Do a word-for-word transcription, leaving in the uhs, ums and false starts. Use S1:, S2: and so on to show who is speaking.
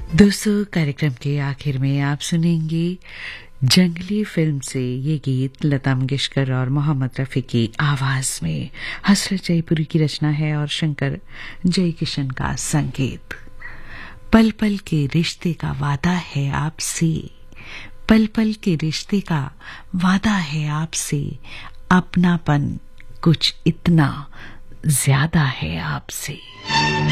S1: दोस्तों, कार्यक्रम के आखिर में आप सुनेंगे जंगली फिल्म से ये गीत लता मंगेशकर और मोहम्मद रफ़ी की आवाज में। हसरत जयपुरी की रचना है और शंकर जयकिशन का संगीत। पल पल के रिश्ते का वादा है आपसे, पल पल के रिश्ते का वादा है आपसे, अपनापन कुछ इतना ज्यादा है आपसे।